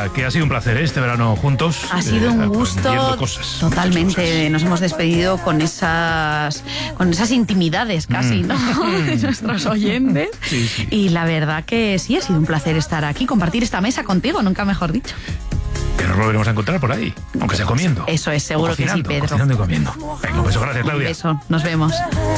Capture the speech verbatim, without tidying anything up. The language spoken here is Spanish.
Claudia, que ha sido un placer este verano juntos. Ha sido eh, un gusto. Cosas, totalmente. cosas. Nos hemos despedido con esas, con esas intimidades casi, Mm. ¿no? De nuestros oyentes. Sí, sí. Y la verdad que sí, ha sido un placer estar aquí, compartir esta mesa contigo, nunca mejor dicho. Que nos volveremos a encontrar por ahí, aunque sea comiendo. Eso es, seguro O cocinando, que sí, Pedro. Cocinando y comiendo. Venga, un beso, gracias, Un Claudia. beso, nos vemos.